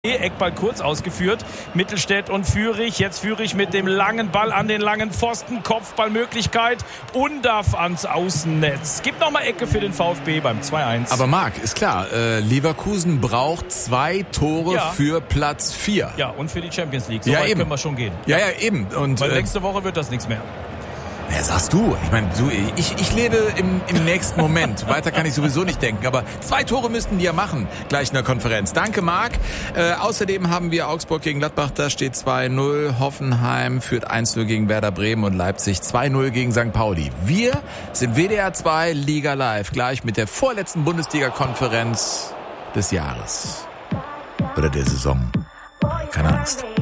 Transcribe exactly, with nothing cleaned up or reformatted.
Eckball kurz ausgeführt. Mittelstädt und Führig. Jetzt Führig mit dem langen Ball an den langen Pfosten. Kopfballmöglichkeit. Undav ans Außennetz. Gibt nochmal Ecke für den VfB beim zwei eins. Aber Marc, ist klar, äh, Leverkusen braucht zwei Tore ja. für Platz vier. Ja, und für die Champions League. So ja, weit eben. können wir schon gehen. Ja, ja, eben. Und, Weil äh, nächste Woche wird das nichts mehr. Ja, sagst du. Ich meine, du, ich, ich lebe im, im nächsten Moment. Weiter kann ich sowieso nicht denken. Aber zwei Tore müssten die ja machen, gleich in der Konferenz. Danke, Marc. Äh, außerdem haben wir Augsburg gegen Gladbach, da steht zwei null. Hoffenheim führt eins null gegen Werder Bremen und Leipzig zwei null gegen Sankt Pauli. Wir sind W D R zwei Liga Live, gleich mit der vorletzten Bundesliga-Konferenz des Jahres. Oder der Saison. Keine Angst.